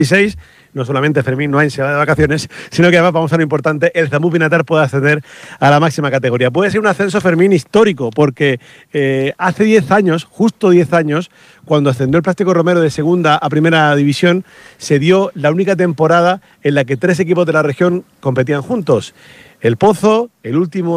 16, no solamente Fermín Noain se va de vacaciones, sino que además vamos a lo importante, el Zambu Pinatar puede ascender a la máxima categoría. Puede ser un ascenso, Fermín, histórico, porque hace 10 años, justo 10 años, cuando ascendió el Plástico Romero de segunda a primera división, se dio la única temporada en la que 3 equipos de la región competían juntos. El Pozo, el último